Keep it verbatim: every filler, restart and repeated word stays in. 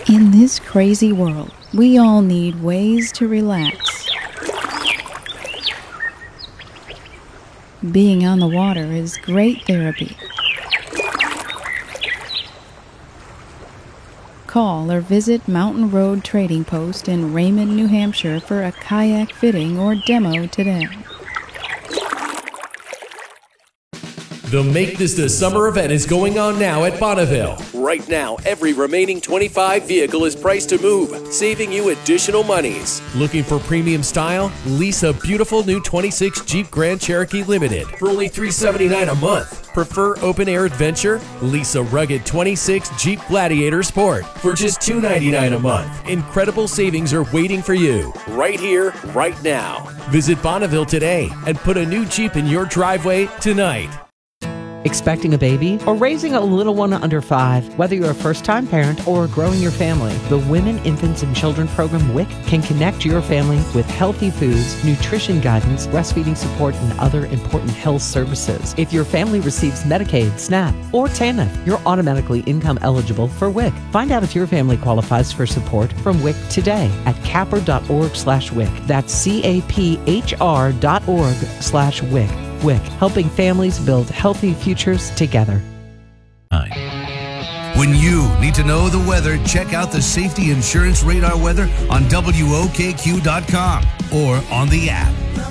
In this crazy world, we all need ways to relax. Being on the water is great therapy. Call or visit Mountain Road Trading Post in Raymond, New Hampshire for a kayak fitting or demo today. The Make This the Summer event is going on now at Bonneville. Right now, every remaining twenty-five vehicle is priced to move, saving you additional monies. Looking for premium style? Lease a beautiful new twenty-six Jeep Grand Cherokee Limited for only three hundred seventy-nine dollars a month. Prefer open-air adventure? Lease a rugged twenty-six Jeep Gladiator Sport for just two hundred ninety-nine dollars a month. Incredible savings are waiting for you right here, right now. Visit Bonneville today and put a new Jeep in your driveway tonight. Expecting a baby or raising a little one under five, whether you're a first-time parent or growing your family, the Women, Infants, and Children program W I C can connect your family with healthy foods, nutrition guidance, breastfeeding support, and other important health services. If your family receives Medicaid, SNAP, or TANF, you're automatically income eligible for W I C. Find out if your family qualifies for support from W I C today at capr.org slash W I C. That's C-A-P-H-R dot org slash W I C. W I C, helping families build healthy futures together. When you need to know the weather, check out the Safety Insurance Radar weather on W O K Q dot com or on the app.